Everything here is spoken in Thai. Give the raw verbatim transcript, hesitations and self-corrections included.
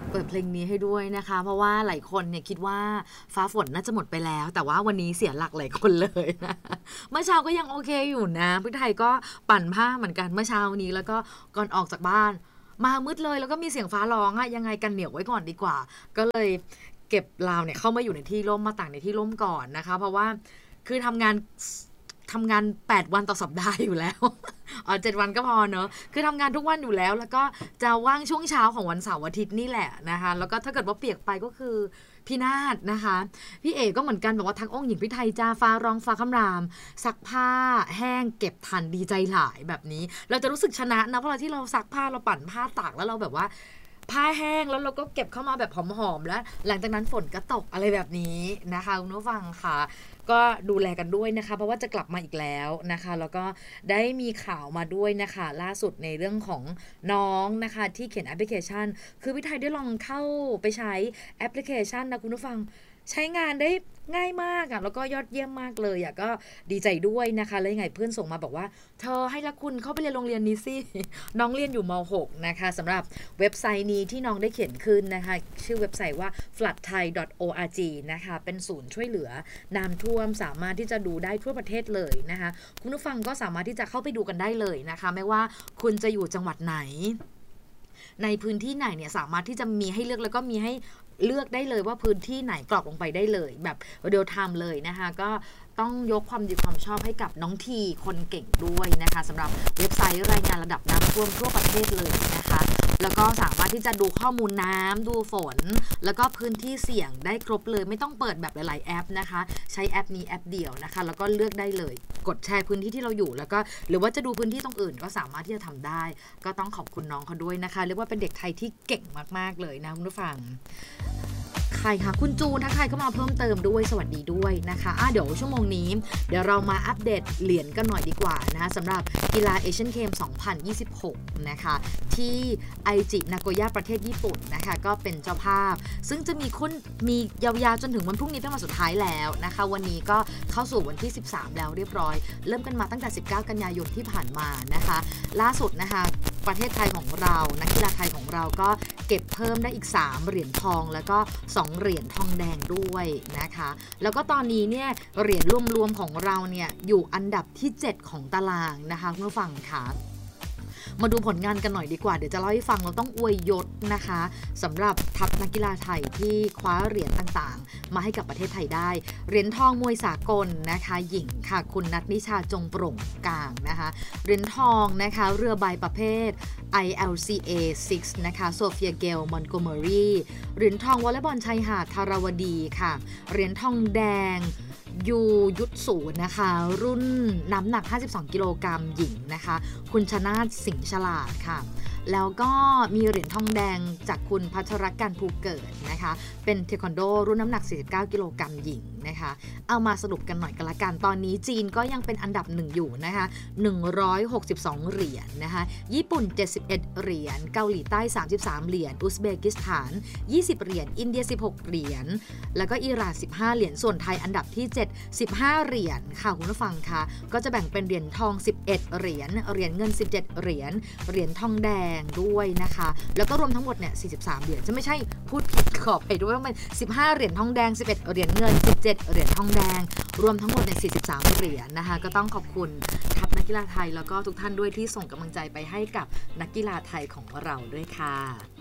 เปิดเพลงนี้ให้ด้วยนะคะเพราะว่าหลายคนเนี่ยคิดว่าฟ้าฝนน่าจะหมดไปแล้วแต่ว่าวันนี้เสียหลักหลายคนเลยนะเมื่อเช้าก็ยังโอเคอยู่นะพี่ไทยก็ปั่นผ้าเหมือนกันเมื่อเช้านี้แล้วก็ก่อนออกจากบ้านมามืดเลยแล้วก็มีเสียงฟ้าร้องอะยังไงกันเหนียวไว้ก่อนดีกว่าก็เลยเก็บราวเนี่ยเข้ามาอยู่ในที่ร่มมาต่างในที่ร่มก่อนนะคะเพราะว่าคือทำงานทำงานแปดวันต่อสัปดาห์อยู่แล้วอ๋อเจ็ดวันก็พอเนอะคือทำงานทุกวันอยู่แล้วแล้วก็จะว่างช่วงเช้าของวันเสาร์อาทิตย์นี่แหละนะคะแล้วก็ถ้าเกิดว่าเปียกไปก็คือพี่นาฏนะคะพี่เอกก็เหมือนกันบอกว่าทักองค์หญิงพี่ไทยจ้าฟ้าร้องฟ้าคำรามซักผ้าแห้งเก็บทันดีใจหลายแบบนี้เราจะรู้สึกชนะนะเพราะเราที่เราซักผ้าเราปั่นผ้าตากแล้วเราแบบว่าผ้าแห้งแล้วเราก็เก็บเข้ามาแบบหอมๆแล้วหลังจากนั้นฝนก็ตกอะไรแบบนี้นะคะคุณผู้ฟังค่ะก็ดูแลกันด้วยนะคะเพราะว่าจะกลับมาอีกแล้วนะคะแล้วก็ได้มีข่าวมาด้วยนะคะล่าสุดในเรื่องของน้องนะคะที่เขียนแอปพลิเคชันคือพี่ไทยได้ลองเข้าไปใช้แอปพลิเคชันนะคุณผู้ฟังใช้งานได้ง่ายมากอ่ะแล้วก็ยอดเยี่ยมมากเลยอ่ะก็ดีใจด้วยนะคะแล้วยังไงเพื่อนส่งมาบอกว่าเธอให้ละคุณเข้าไปเรียนโรงเรียนนี้สิน้องเรียนอยู่ม หกนะคะสำหรับเว็บไซต์นี้ที่น้องได้เขียนขึ้นนะคะชื่อเว็บไซต์ว่า ฟลัดไทย ดอท โอ อาร์ จี นะคะเป็นศูนย์ช่วยเหลือน้ำท่วมสามารถที่จะดูได้ทั่วประเทศเลยนะคะคุณผู้ฟังก็สามารถที่จะเข้าไปดูกันได้เลยนะคะไม่ว่าคุณจะอยู่จังหวัดไหนในพื้นที่ไหนเนี่ยสามารถที่จะมีให้เลือกแล้วก็มีให้เลือกได้เลยว่าพื้นที่ไหนกรอกลงไปได้เลยแบบเรียลไทม์เลยนะคะก็ต้องยกความดีความชอบให้กับน้องทีคนเก่งด้วยนะคะสำหรับเว็บไซต์รายงานระดับน้ำท่วมทั่วประเทศเลยนะคะแล้วก็สามารถที่จะดูข้อมูลน้ำดูฝนแล้วก็พื้นที่เสี่ยงได้ครบเลยไม่ต้องเปิดแบบหลายๆแอปนะคะใช้แอปนี้แอปเดียวนะคะแล้วก็เลือกได้เลยกดแชร์พื้นที่ที่เราอยู่แล้วก็หรือว่าจะดูพื้นที่ตรงอื่นก็สามารถที่จะทำได้ก็ต้องขอบคุณน้องเขาด้วยนะคะเรียกว่าเป็นเด็กไทยที่เก่งมากๆเลยนะคุณผู้ฟังใครคะคุณจูนถ้าใครเข้ามาเพิ่มเติมด้วยสวัสดีด้วยนะคะอ่ะเดี๋ยวชั่วโมงนี้เดี๋ยวเรามาอัปเดตเหรียญกันหน่อยดีกว่านะสำหรับกีฬาเอเชียนเกมสองพันยี่สิบหกนะคะที่ไอจินาโกย่าประเทศญี่ปุ่นนะคะก็เป็นเจ้าภาพซึ่งจะมีคุณมียาวๆจนถึงวันพรุ่งนี้เป็นวันสุดท้ายแล้วนะคะวันนี้ก็เข้าสู่วันที่สิบสามแล้วเรียบร้อยเริ่มกันมาตั้งแต่สิบเก้ากันยายนที่ผ่านมานะคะล่าสุดนะคะประเทศไทยของเรานักกีฬาไทยของเราก็เก็บเพิ่มได้อีกสามเหรียญทองแล้วก็สองเหรียญทองแดงด้วยนะคะแล้วก็ตอนนี้เนี่ยเหรียญรวมๆของเราเนี่ยอยู่อันดับที่เจ็ดของตารางนะคะคุณผู้ฟังค่ะมาดูผลงานกันหน่อยดีกว่าเดี๋ยวจะเล่าให้ฟังเราต้องอวยยศนะคะสำหรับทัพนักกีฬาไทยที่คว้าเหรียญต่างๆมาให้กับประเทศไทยได้เหรียญทองมวยสากลนะคะหญิงค่ะคุณนัทนิชาจงโปร่งกลางนะคะเหรียญทองนะคะเรือใบประเภท ไอ แอล ซี เอ ซิกซ์นะคะโซเฟียเกลมอนโกเมอรี่เหรียญทองวอลเลย์บอลชายหาดธารวดีค่ะเหรียญทองแดงยูยุทธศูนย์นะคะรุ่นน้ำหนักห้าสิบสองกิโลกรัมหญิงนะคะคุณชนาทสิงห์ฉลาดค่ะแล้วก็มีเหรียญทองแดงจากคุณพัชรกันภูเกิดนะคะเป็นเทควันโดรุ่นน้ำหนักสี่สิบเก้ากิโลกรัมหญิงนะคะเอามาสรุปกันหน่อยกันละกันตอนนี้จีนก็ยังเป็นอันดับหนึ่งอยู่นะคะหนึ่งร้อยหกสิบสองเหรียญ นะคะญี่ปุ่นเจ็ดสิบเอ็ดเหรียญเกาหลีใต้สามสิบสามเหรียญอุซเบกิสถานยี่สิบเหรียญอินเดียสิบหกเหรียญแล้วก็อิหร่านสิบห้าเหรียญส่วนไทยอันดับที่เจ็ด สิบห้าเหรียญค่ะคุณผู้ฟังค่ะก็จะแบ่งเป็นเหรียญทองสิบเอ็ดเหรียญเหรียญเงินสิบเจ็ดเหรียญเหรียญทองแดงด้วยนะคะแล้วก็รวมทั้งหมดเนี่ยสี่สิบสามเหรียญจะไม่ใช่พูดผิดขอไปด้วยว่ามันสิบห้าเหรียญทองแดงสิบเอ็ดเหรียญเงินสิบเจ็ดเหรียญทองแดงรวมทั้งหมดในสี่สิบสามเหรียญนะคะก็ต้องขอบคุณทัพนักกีฬาไทยแล้วก็ทุกท่านด้วยที่ส่งกำลังใจไปให้กับนักกีฬาไทยของเราด้วยค่ะ